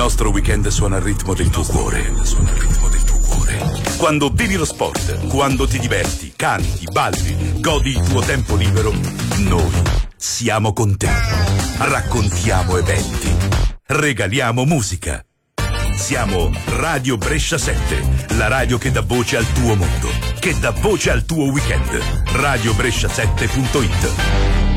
nostro weekend suona al ritmo del tuo cuore. Quando vivi lo sport, quando ti diverti, canti, balli, godi il tuo tempo libero, noi siamo con te. Raccontiamo eventi, regaliamo musica. Siamo Radio Brescia 7, la radio che dà voce al tuo mondo, che dà voce al tuo weekend. RadioBrescia7.it.